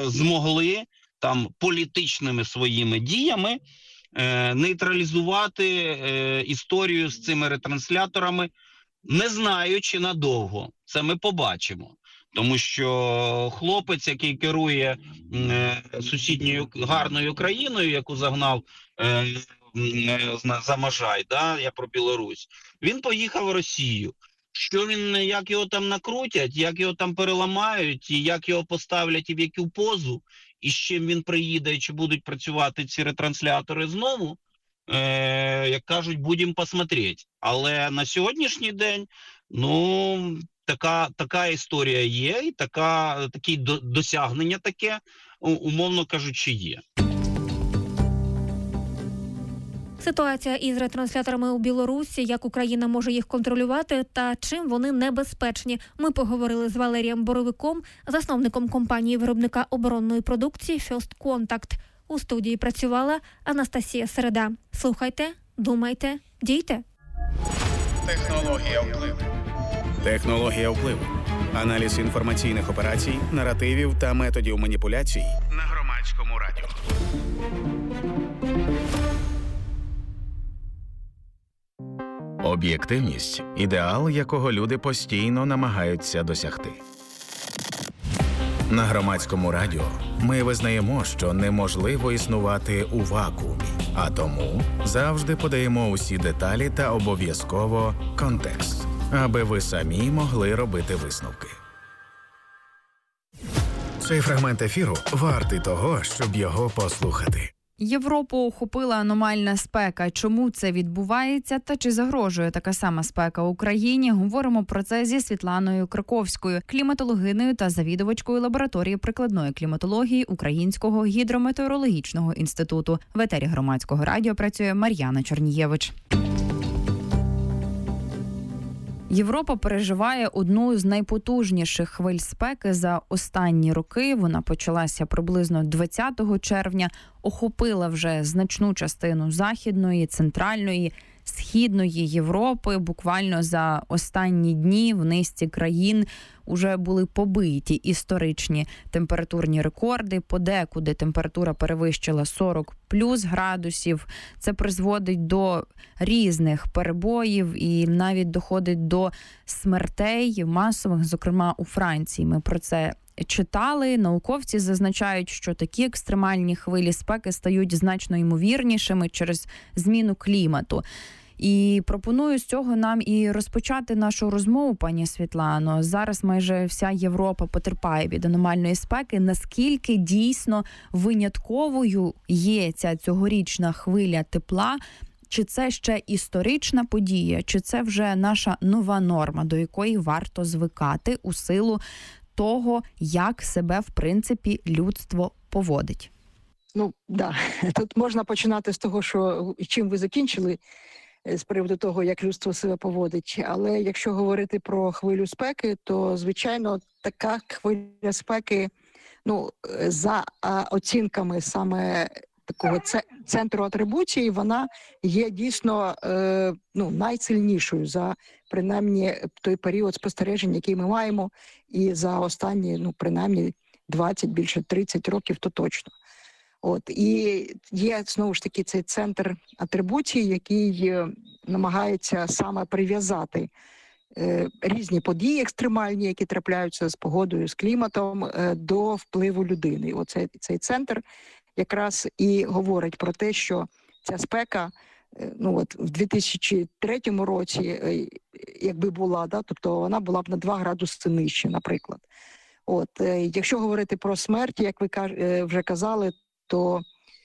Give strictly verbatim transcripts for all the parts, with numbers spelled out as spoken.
змогли там політичними своїми діями е, нейтралізувати е, історію з цими ретрансляторами, не знаю, чи надовго. Це ми побачимо. Тому що хлопець, який керує е, сусідньою гарною країною, яку загнав е, е, за Можай, да, я про Білорусь, він поїхав в Росію. Що він, як його там накрутять, як його там переламають, і як його поставлять і в яку позу, і з чим він приїде, і чи будуть працювати ці ретранслятори знову, е, як кажуть, будемо посмотреть. Але на сьогоднішній день, ну, така, така історія є, і така, такі до, досягнення таке, умовно кажучи, є. Ситуація із ретрансляторами у Білорусі, як Україна може їх контролювати та чим вони небезпечні. Ми поговорили з Валерієм Боровиком, засновником компанії-виробника оборонної продукції First Contact. У студії працювала Анастасія Середа. Слухайте, думайте, дійте. Технологія впливу. Технологія впливу. Аналіз інформаційних операцій, наративів та методів маніпуляцій на Громадському радіо. Об'єктивність – ідеал, якого люди постійно намагаються досягти. На Громадському радіо ми визнаємо, що неможливо існувати у вакуумі, а тому завжди подаємо усі деталі та обов'язково контекст, аби ви самі могли робити висновки. Цей фрагмент ефіру вартий того, щоб його послухати. Європу охопила аномальна спека. Чому це відбувається та чи загрожує така сама спека Україні? Говоримо про це зі Світланою Краковською, кліматологиною та завідувачкою лабораторії прикладної кліматології Українського гідрометеорологічного інституту. В етері Громадського радіо працює Мар'яна Чорнієвич. Європа переживає одну з найпотужніших хвиль спеки за останні роки. Вона почалася приблизно двадцятого червня, охопила вже значну частину Західної, Центральної, Східної Європи. Буквально за останні дні в низці країн уже були побиті історичні температурні рекорди. Подекуди температура перевищила сорок плюс градусів. Це призводить до різних перебоїв і навіть доходить до смертей масових, зокрема у Франції. Ми про це читали. Науковці зазначають, що такі екстремальні хвилі спеки стають значно ймовірнішими через зміну клімату. І пропоную з цього нам і розпочати нашу розмову, пані Світлано. Зараз майже вся Європа потерпає від аномальної спеки. Наскільки дійсно винятковою є ця цьогорічна хвиля тепла? Чи це ще історична подія, чи це вже наша нова норма, до якої варто звикати у силу того, як себе, в принципі, людство поводить? Ну, да. Тут можна починати з того, що чим ви закінчили, з приводу того, як людство себе поводить. Але якщо говорити про хвилю спеки, то, звичайно, така хвиля спеки, ну, за оцінками саме такого центру атрибуції, вона є дійсно е, ну, найсильнішою за, принаймні, той період спостережень, який ми маємо, і за останні, ну, принаймні, двадцять, більше тридцять років, то точно. От, і є, знову ж таки, цей центр атрибуції, який намагається саме прив'язати е, різні події екстремальні, які трапляються з погодою, з кліматом, е, до впливу людини. Оце, цей центр якраз і говорить про те, що ця спека, е, ну от в дві тисячі третьому році, е, якби була, да, тобто вона була б на два градуси нижче, наприклад. От, е, якщо говорити про смерть, як ви каж, е, вже казали, то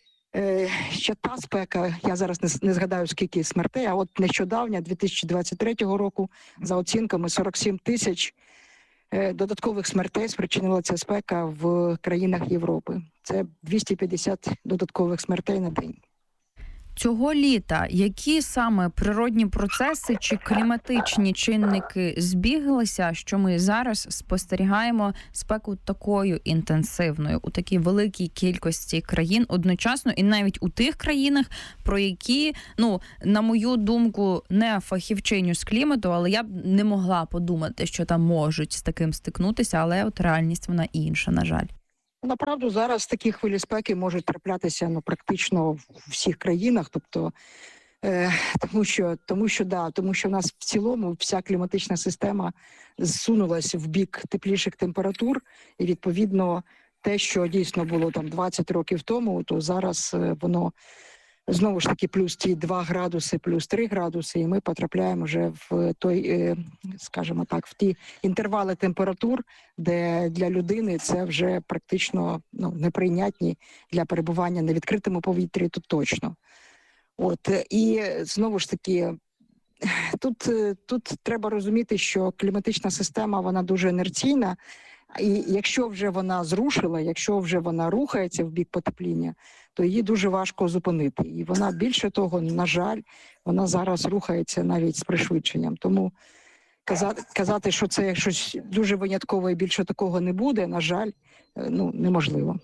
е, ще та спека, я зараз не, не згадаю, скільки смертей, а от нещодавня, дві тисячі двадцять третього року, за оцінками сорок сім тисяч е, додаткових смертей спричинила ця спека в країнах Європи. Це двісті п'ятдесят додаткових смертей на день. Цього літа які саме природні процеси чи кліматичні чинники збіглися, що ми зараз спостерігаємо спеку такою інтенсивною у такій великій кількості країн одночасно, і навіть у тих країнах, про які, ну, на мою думку, не фахівчиню з клімату, але я б не могла подумати, що там можуть з таким стикнутися, але от реальність вона інша, на жаль. Направду зараз такі хвилі спеки можуть траплятися ну практично в всіх країнах, тобто е, тому що тому що да, тому що в нас в цілому вся кліматична система зсунулася в бік тепліших температур, і відповідно те, що дійсно було там двадцять років тому, то зараз е, воно знову ж таки плюс ті два градуси, плюс три градуси, і ми потрапляємо вже в той, е, скажімо так, в ті інтервали температур, де для людини це вже практично ну, неприйнятні для перебування на відкритому повітрі, то точно. От, і знову ж таки, тут, тут треба розуміти, що кліматична система, вона дуже інерційна, і якщо вже вона зрушила, якщо вже вона рухається в бік потепління, то її дуже важко зупинити. І вона, більше того, на жаль, вона зараз рухається навіть з пришвидшенням. Тому казати, казати, що це щось дуже виняткове і більше такого не буде, на жаль, ну, неможливо.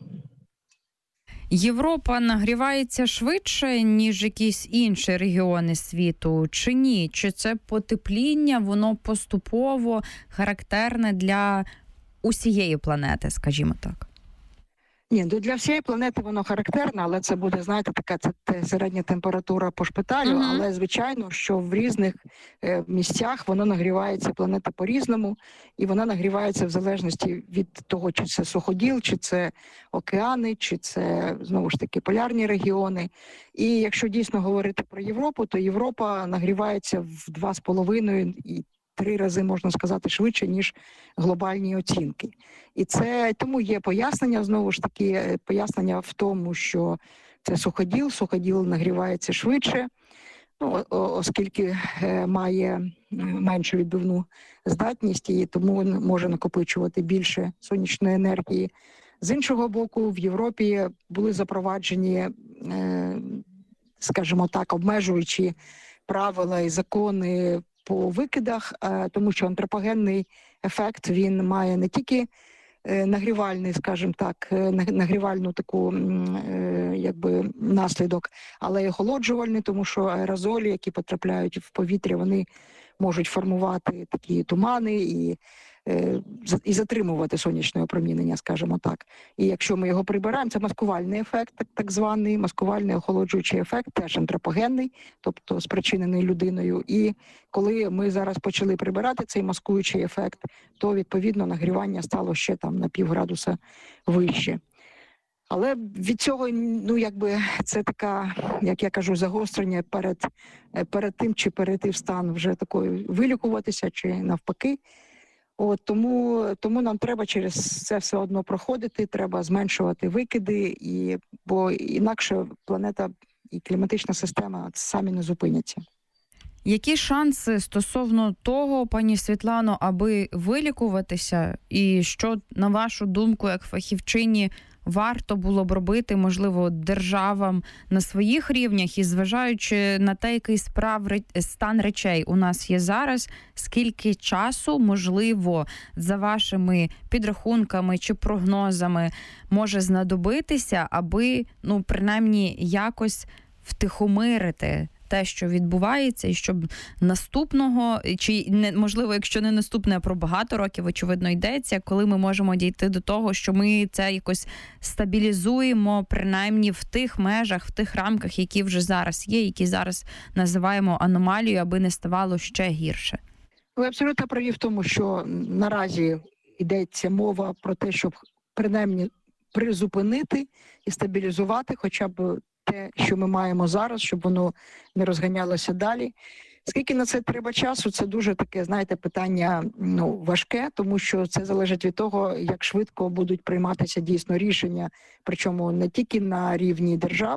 Європа нагрівається швидше, ніж якісь інші регіони світу, чи ні? Чи це потепління, воно поступово характерне для усієї планети, скажімо так? Ні, ну для всієї планети воно характерне, але це буде, знаєте, така це, це середня температура по шпиталю, uh-huh. але, звичайно, що в різних е, місцях воно нагрівається, планета по-різному, і вона нагрівається в залежності від того, чи це суходіл, чи це океани, чи це, знову ж таки, полярні регіони. І якщо дійсно говорити про Європу, то Європа нагрівається в два з половиною і три рази, можна сказати, швидше, ніж глобальні оцінки. І це тому є пояснення, знову ж таки, пояснення в тому, що це суходіл, суходіл нагрівається швидше, ну, оскільки має меншу відбивну здатність і тому може накопичувати більше сонячної енергії. З іншого боку, в Європі були запроваджені, скажімо так, обмежуючі правила і закони по викидах, тому що антропогенний ефект, він має не тільки нагрівальний, скажімо так, нагрівальну таку якби наслідок, але й охолоджувальний, тому що аерозолі, які потрапляють в повітря, вони можуть формувати такі тумани і, і затримувати сонячне опромінення, скажімо так. І якщо ми його прибираємо, це маскувальний ефект, так, так званий, маскувальний охолоджуючий ефект, теж антропогенний, тобто спричинений людиною. І коли ми зараз почали прибирати цей маскуючий ефект, то, відповідно, нагрівання стало ще там на пів градуса вище. Але від цього, ну, якби, це така, як я кажу, загострення перед, перед тим, чи перейти в стан вже такою вилікуватися, чи навпаки. От, тому, тому нам треба через це все одно проходити, треба зменшувати викиди, і, бо інакше планета і кліматична система самі не зупиняться. Які шанси стосовно того, пані Світлано, аби вилікуватися, і що, на вашу думку, як фахівчині, варто було б робити, можливо, державам на своїх рівнях, і зважаючи на те, який справ стан речей у нас є зараз, скільки часу, можливо, за вашими підрахунками чи прогнозами може знадобитися, аби, ну, принаймні, якось втихомирити те, що відбувається, і щоб наступного, чи не, можливо, якщо не наступне, а про багато років, очевидно, йдеться, коли ми можемо дійти до того, що ми це якось стабілізуємо, принаймні в тих межах, в тих рамках, які вже зараз є, які зараз називаємо аномалією, аби не ставало ще гірше. Ви абсолютно праві в тому, що наразі йдеться мова про те, щоб принаймні призупинити і стабілізувати хоча б те, що ми маємо зараз, щоб воно не розганялося далі. Скільки на це треба часу, це дуже таке, знаєте, питання, ну, важке, тому що це залежить від того, як швидко будуть прийматися дійсно рішення, причому не тільки на рівні держав,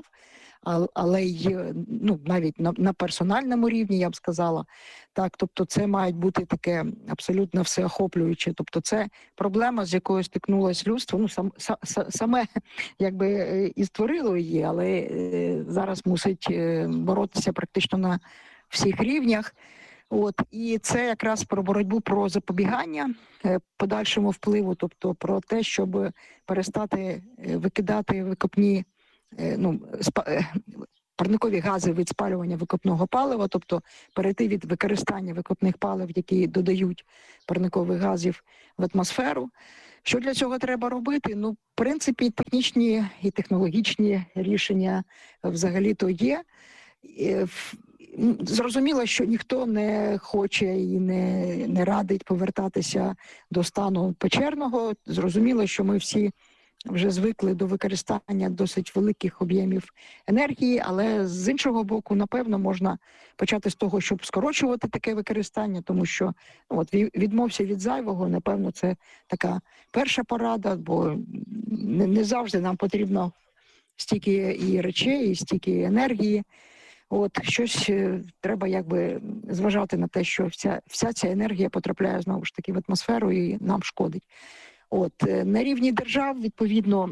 але й, ну, навіть на, на персональному рівні, я б сказала. Так, тобто це має бути таке абсолютно всеохоплююче. Тобто це проблема, з якою стикнулось людство, ну, сам, сам, саме якби і створило її, але зараз мусить боротися практично на всіх рівнях. От, і це якраз про боротьбу, про запобігання подальшому впливу, тобто про те, щоб перестати викидати викопні, ну, парникові гази від спалювання викопного палива, тобто перейти від використання викопних палив, які додають парникових газів в атмосферу. Що для цього треба робити? Ну, в принципі, технічні і технологічні рішення взагалі-то є. Зрозуміло, що ніхто не хоче і не, не радить повертатися до стану печерного. Зрозуміло, що ми всі вже звикли до використання досить великих об'ємів енергії, але з іншого боку, напевно, можна почати з того, щоб скорочувати таке використання, тому що ну, от, відмовся від зайвого, напевно, це така перша порада, бо не, не завжди нам потрібно стільки і речей, і стільки енергії. От, щось треба якби зважати на те, що вся, вся ця енергія потрапляє знову ж таки в атмосферу і нам шкодить. От, на рівні держав, відповідно,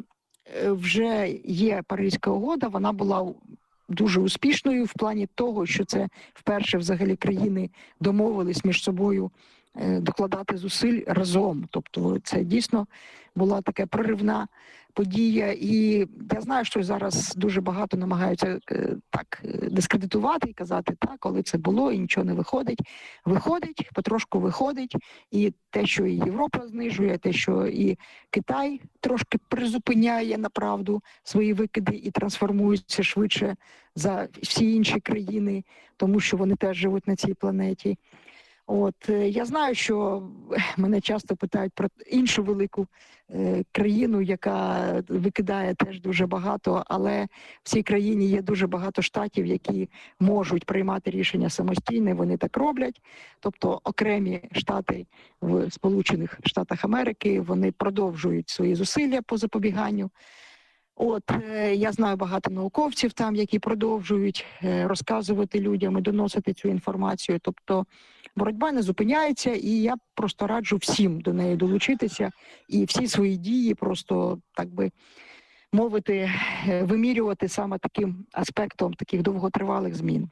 вже є Паризька угода, вона була дуже успішною в плані того, що це вперше взагалі країни домовились між собою докладати зусиль разом. Тобто це дійсно була така проривна подія. І я знаю, що зараз дуже багато намагаються так дискредитувати і казати, так, коли це було і нічого не виходить. Виходить, потрошку виходить. І те, що і Європа знижує, те, що і Китай трошки призупиняє направду свої викиди і трансформується швидше за всі інші країни, тому що вони теж живуть на цій планеті. От, я знаю, що мене часто питають про іншу велику е, країну, яка викидає теж дуже багато, але в цій країні є дуже багато штатів, які можуть приймати рішення самостійно, вони так роблять. Тобто окремі штати в Сполучених Штатах Америки, вони продовжують свої зусилля по запобіганню. От, е, я знаю багато науковців там, які продовжують е, розказувати людям і доносити цю інформацію. Тобто боротьба не зупиняється, і я просто раджу всім до неї долучитися і всі свої дії просто, так би мовити, вимірювати саме таким аспектом таких довготривалих змін.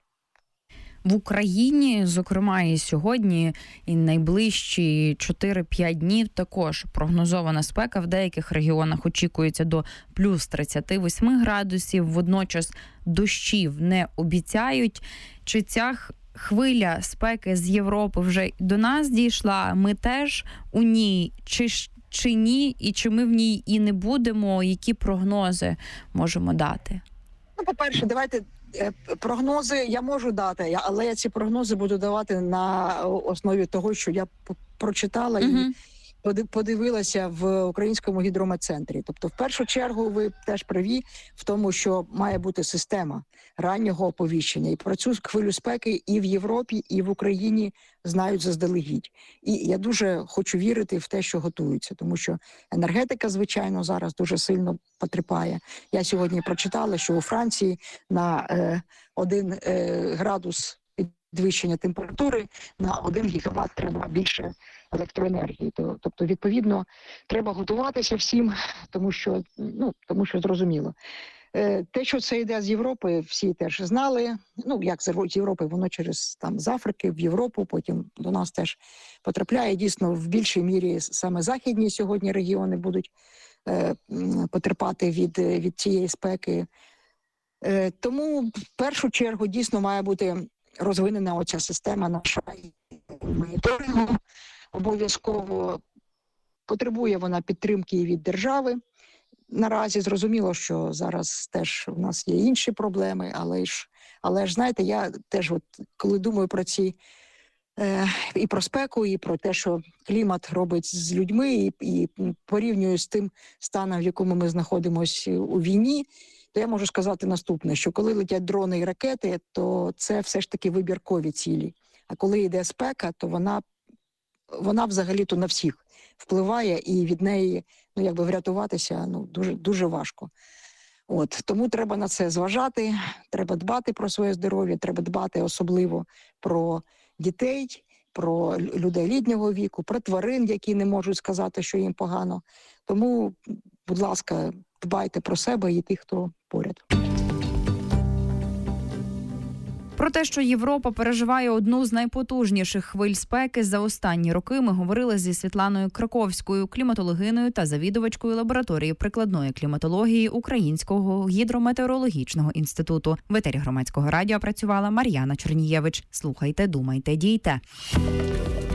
В Україні, зокрема, і сьогодні, і найближчі чотири-п'ять днів також прогнозована спека. В деяких регіонах очікується до плюс тридцять вісім градусів. Водночас дощів не обіцяють. Чи ця хвиля спеки з Європи вже до нас дійшла? Ми теж у ній? Чи, чи ні? І чи ми в ній і не будемо? Які прогнози можемо дати? Ну, по-перше, давайте... Прогнози я можу дати, але я ці прогнози буду давати на основі того, що я прочитала uh-huh. і подивилася в Українському гідрометцентрі. Тобто, в першу чергу, ви теж праві в тому, що має бути система раннього оповіщення. І про цю хвилю спеки і в Європі, і в Україні знають заздалегідь. І я дуже хочу вірити в те, що готуються, тому що енергетика, звичайно, зараз дуже сильно потерпає. Я сьогодні прочитала, що у Франції на е, один е, градус підвищення температури на один гігават треба більше електроенергії. Тобто, відповідно, треба готуватися всім, тому що, ну, тому що зрозуміло. Те, що це йде з Європи, всі теж знали. Ну, як з Європи, воно через там з Африки в Європу, потім до нас теж потрапляє. Дійсно, в більшій мірі саме західні сьогодні регіони будуть е, потерпати від, від цієї спеки. Е, тому, в першу чергу, дійсно має бути розвинена оця система наша моніторингу. Обов'язково потребує вона підтримки від держави. Наразі зрозуміло, що зараз теж у нас є інші проблеми, але ж, але ж знаєте, я теж, от, коли думаю про ці е, і про спеку, і про те, що клімат робить з людьми, і, і порівнюю з тим станом, в якому ми знаходимося у війні, то я можу сказати наступне, що коли летять дрони і ракети, то це все ж таки вибіркові цілі. А коли йде спека, то вона, вона взагалі-то на всіх впливає, і від неї, ну, якби врятуватися, ну, дуже, дуже важко. От, тому треба на це зважати, треба дбати про своє здоров'я, треба дбати особливо про дітей, про людей літнього віку, про тварин, які не можуть сказати, що їм погано. Тому, будь ласка, дбайте про себе і тих, хто поряд. Про те, що Європа переживає одну з найпотужніших хвиль спеки за останні роки, ми говорили зі Світланою Краковською, кліматологиною та завідувачкою лабораторії прикладної кліматології Українського гідрометеорологічного інституту. В етері Громадського радіо працювала Мар'яна Чернієвич. Слухайте, думайте, дійте.